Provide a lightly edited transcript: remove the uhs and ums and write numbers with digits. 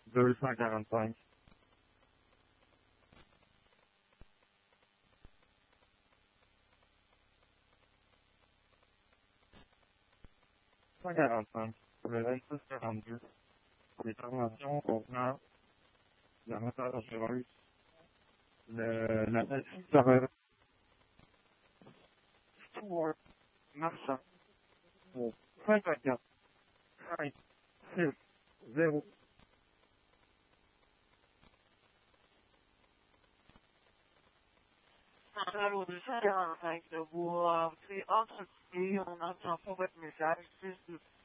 245. Le 26-42. Détermination contenant la moteur assureuse. La taxi serait Stuart Marchand au 54 5 6 0. Centrale au 245 de vous, c'est entrecoupé, on n'entend pas votre message, 6